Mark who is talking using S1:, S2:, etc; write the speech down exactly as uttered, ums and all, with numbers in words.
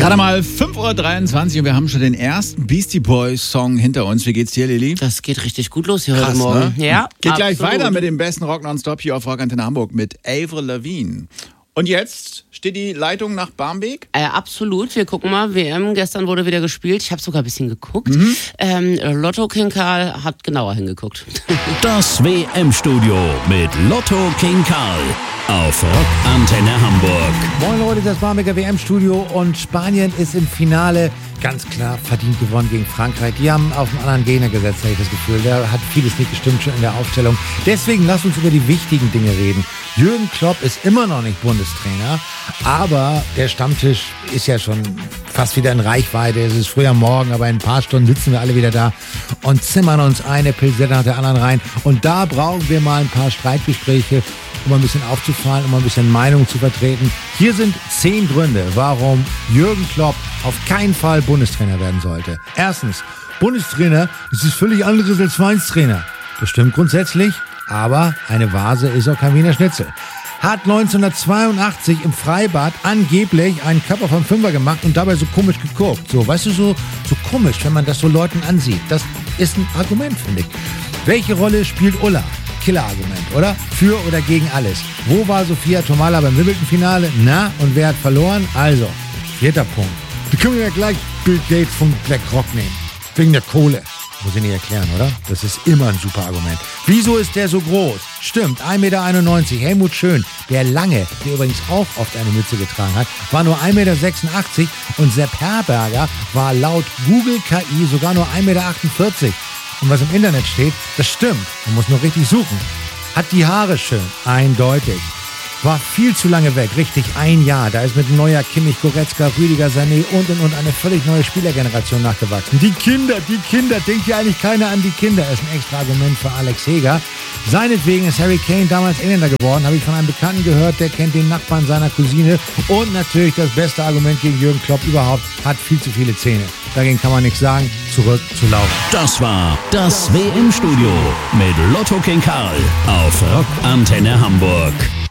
S1: Gerade mal fünf Uhr dreiundzwanzig und wir haben schon den ersten Beastie Boys Song hinter uns. Wie geht's dir, Lilly?
S2: Das geht richtig gut los hier
S1: Krass,
S2: heute Morgen.
S1: Ne?
S2: Ja,
S1: geht
S2: absolut.
S1: gleich weiter mit dem besten Rock Nonstop hier auf Rock Antenne Hamburg mit Avril Lavigne. Und jetzt steht die Leitung nach Barmbek?
S2: Äh, absolut. Wir gucken mal. W M gestern wurde wieder gespielt. Ich habe sogar ein bisschen geguckt. Mhm. Ähm, Lotto King Karl hat genauer hingeguckt.
S3: Das W M-Studio mit Lotto King Karl auf Rock Antenne Hamburg.
S4: Moin Leute, das Barmbeker W M-Studio und Spanien ist im Finale ganz klar verdient gewonnen gegen Frankreich. Die haben auf einen anderen Gegner gesetzt, habe ich das Gefühl. Da hat vieles nicht gestimmt schon in der Aufstellung. Deswegen lasst uns über die wichtigen Dinge reden. Jürgen Klopp ist immer noch nicht Bundestrainer, aber der Stammtisch ist ja schon fast wieder in Reichweite. Es ist früh am Morgen, aber in ein paar Stunden sitzen wir alle wieder da und zimmern uns eine Pilsette nach der anderen rein. Und da brauchen wir mal ein paar Streitgespräche, um ein bisschen aufzufallen, um ein bisschen Meinung zu vertreten. Hier sind zehn Gründe, warum Jürgen Klopp auf keinen Fall Bundestrainer werden sollte. Erstens, Bundestrainer ist es völlig anderes als Vereinstrainer. Das stimmt grundsätzlich, aber eine Vase ist auch kein Wiener Schnitzel. Hat neunzehnhundertzweiundachtzig im Freibad angeblich einen Körper vom Fünfer gemacht und dabei so komisch geguckt. So, weißt du, so, so komisch, wenn man das so Leuten ansieht. Das ist ein Argument, finde ich. Welche Rolle spielt Ulla? Killerargument, oder? Für oder gegen alles. Wo war Sophia Tomala beim Wimbledon-Finale? Na, und wer hat verloren? Also, vierter Punkt. Da können wir ja gleich Bill Gates von BlackRock nehmen. Wegen der Kohle. Muss ich nicht erklären, oder? Das ist immer ein super Argument. Wieso ist der so groß? Stimmt, ein Meter einundneunzig. Helmut Schön, der Lange, der übrigens auch oft eine Mütze getragen hat, war nur ein Meter sechsundachtzig und Sepp Herberger war laut Google K I sogar nur ein Meter achtundvierzig. Und was im Internet steht, das stimmt. Man muss nur richtig suchen. Hat die Haare schön, eindeutig. War viel zu lange weg, richtig ein Jahr. Da ist mit Neuer, Kimmich, Goretzka, Rüdiger, Sané und und und eine völlig neue Spielergeneration nachgewachsen. Die Kinder, die Kinder, denkt ja eigentlich keiner an die Kinder. Ist ein extra Argument für Alex Heger. Seinetwegen ist Harry Kane damals Engländer geworden, habe ich von einem Bekannten gehört, der kennt den Nachbarn seiner Cousine. Und natürlich das beste Argument gegen Jürgen Klopp überhaupt, hat viel zu viele Zähne. Dagegen kann man nichts sagen. Zurück zu Laura.
S3: Das war das W M-Studio mit Lotto King Karl auf Rock Antenne Hamburg.